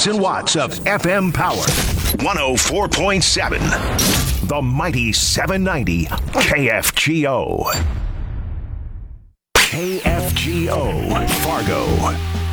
1,000 watts of FM power. 104.7. The mighty 790 KFGO. KFGO Fargo.